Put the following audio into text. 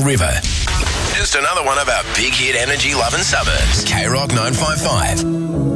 River. Just another one of our big hit energy loving suburbs. K-Rock 955.